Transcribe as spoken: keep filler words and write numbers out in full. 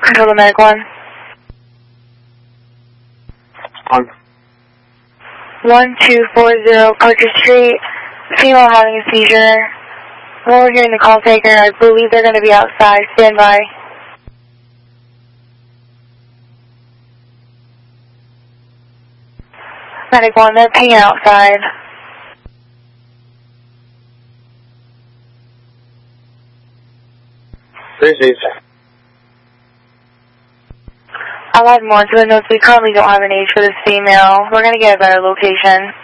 Control the medic one. On. one two four zero Parker Street. Female having a seizure. We're hearing the call taker. I believe they're going to be outside. Stand by. Medic one, they're pinging outside. Appreciate I'll add more to the notes. We currently don't have an age for this female. We're going to get a better location.